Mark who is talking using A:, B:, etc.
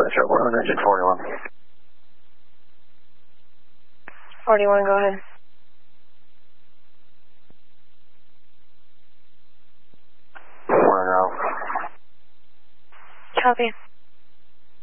A: we're on engine 41.
B: 41, go ahead.
A: We're on route.
B: Copy.